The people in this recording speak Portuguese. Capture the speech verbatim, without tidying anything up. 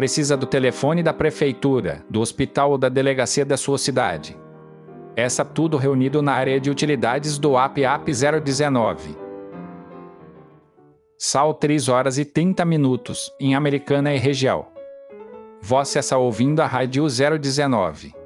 Precisa do telefone da prefeitura, do hospital ou da delegacia da sua cidade. Essa tudo reunido na área de utilidades do app app zero dezenove. Sal três horas e trinta minutos, em Americana e região. Você está ouvindo a Rádio zero dezenove.